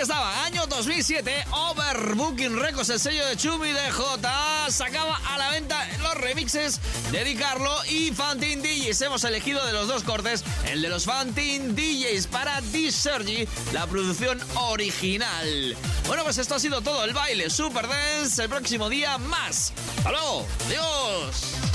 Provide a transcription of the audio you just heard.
estaba, año 2007, Overbooking Records, el sello de Chumi DJ, sacaba a la venta los remixes de Di Carlo y Fantin DJs. Hemos elegido de los dos cortes el de los Fantin DJs para Di Sergi, la producción original. Bueno, pues esto ha sido todo, el baile Super Dance. El próximo día más. ¡Hasta luego! ¡Adiós!